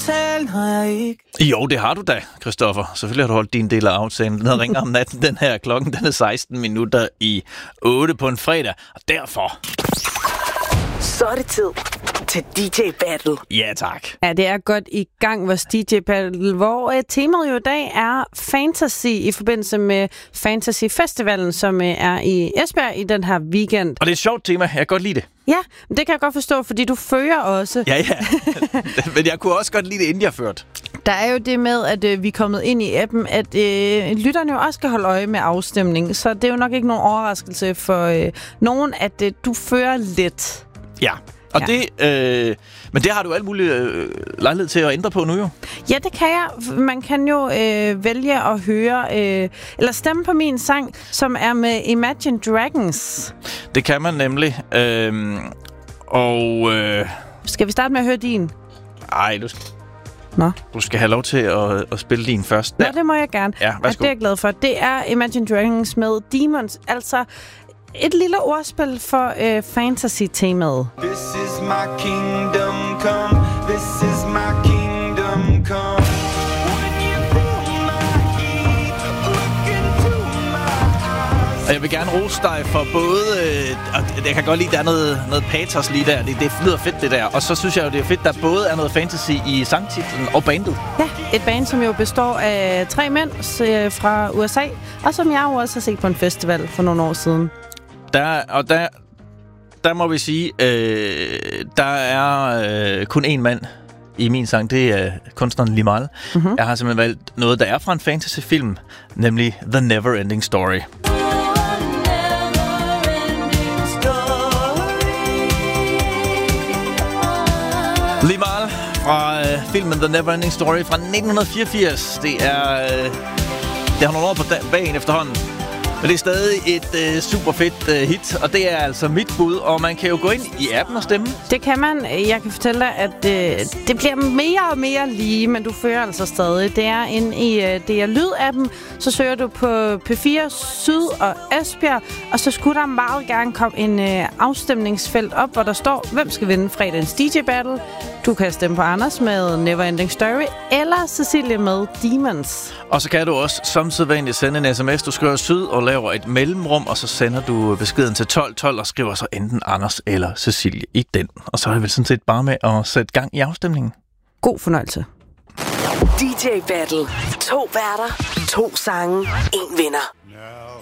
aftalen har jeg ikke. Jo, det har du da, Christoffer. Selvfølgelig har du holdt din del af aftalen. Den ringer om natten, den her klokken, den er 16 minutter i 8 på en fredag. Og derfor... Så er det tid til DJ Battle. Ja, tak. Ja, det er godt i gang, vores DJ Battle, hvor temaet jo i dag er fantasy i forbindelse med Fantasy Festivalen, som er i Esbjerg i den her weekend. Og det er et sjovt tema. Jeg kan godt lide det. Ja, men det kan jeg godt forstå, fordi du fører også. Ja. Men jeg kunne også godt lide det, inden jeg førte. Der er jo det med, at vi er kommet ind i appen, at lytterne jo også skal holde øje med afstemningen. Så det er jo nok ikke nogen overraskelse for nogen, at du fører lidt. Ja, og det... Men det har du alt muligt lejlighed til at ændre på nu jo. Ja, det kan jeg. Man kan jo vælge at høre, eller stemme på min sang, som er med Imagine Dragons. Det kan man nemlig. Skal vi starte med at høre din? Ej, du skal have lov til at spille din først. Nå, det må jeg gerne. Ja, værsgo. Det er jeg glad for. Det er Imagine Dragons med Demons, altså et lille ordspil for fantasy-temaet. This is my kingdom come. This is my kingdom come. Og jeg vil gerne rose dig for både... og jeg kan godt lide, at der er noget patos lige der. Det lyder fedt, det der. Og så synes jeg jo, det er fedt, der både er noget fantasy i sangtitlen og bandet. Ja, et band, som jo består af 3 mænd fra USA, og som jeg jo også har set på en festival for nogle år siden. Der må vi sige, der er kun én mand i min sang. Det er kunstneren Limahl. Mm-hmm. Jeg har simpelthen valgt noget, der er fra en fantasyfilm, nemlig The Neverending Story. Limahl fra filmen The Neverending Story fra 1984. Det har nogle år på bagen efterhånden. Men det er stadig et super fedt hit, og det er altså mit bud, og man kan jo gå ind i appen og stemme. Det kan man. Jeg kan fortælle dig, at det bliver mere og mere lige, men du fører altså stadig. Det er inde i DR Lyd-appen, så søger du på P4 Syd og Esbjerg, og så skulle der meget gerne komme en afstemningsfelt op, hvor der står, hvem skal vinde fredagens DJ Battle. Du kan stemme på Anders med Neverending Story, eller Cecilie med Demons. Og så kan du også som sædvanligt sende en sms. Du skriver Syd og laver et mellemrum, og så sender du beskeden til 1212 og skriver så enten Anders eller Cecilie i den. Og så er det vel sådan set bare med at sætte gang i afstemningen. God fornøjelse. DJ Battle. 2 værter, 2 sange, 1 vinder.